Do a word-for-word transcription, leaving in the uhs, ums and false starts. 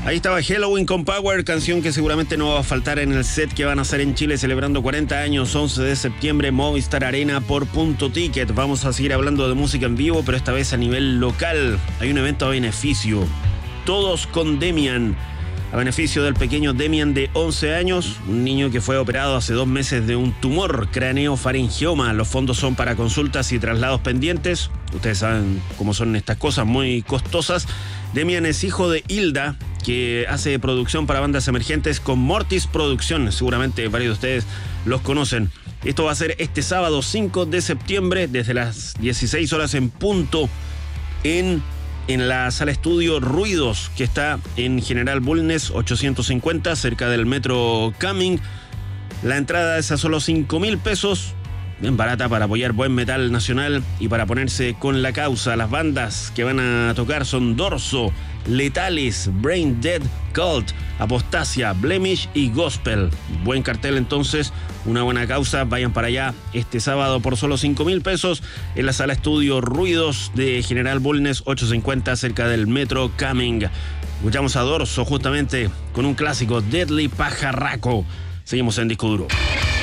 Ahí estaba Halloween con Power, canción que seguramente no va a faltar en el set que van a hacer en Chile celebrando cuarenta años, once de septiembre, Movistar Arena por Punto Ticket. Vamos a seguir hablando de música en vivo, pero esta vez a nivel local. Hay un evento a beneficio. Todos con Demian. A beneficio del pequeño Demian de once años, un niño que fue operado hace dos meses de un tumor craneofaringioma. Los fondos son para consultas y traslados pendientes. Ustedes saben cómo son estas cosas, muy costosas. Demian es hijo de Hilda, que hace producción para bandas emergentes con Mortis Producciones. Seguramente varios de ustedes los conocen. Esto va a ser este sábado cinco de septiembre desde las dieciséis horas en punto en... en la sala estudio Ruidos, que está en General Bulnes ochocientos cincuenta, cerca del metro Cumming. La entrada es a solo cinco mil pesos, bien barata para apoyar buen metal nacional y para ponerse con la causa. Las bandas que van a tocar son Dorso, Letales, Brain Dead, Cult, Apostasia, Blemish y Gospel. Buen cartel entonces, una buena causa. Vayan para allá este sábado por solo cinco mil pesos en la sala estudio Ruidos de General Bulnes ochocientos cincuenta, cerca del metro Cumming. Escuchamos a Dorso justamente con un clásico, Deadly Pajarraco. Seguimos en Disco Duro.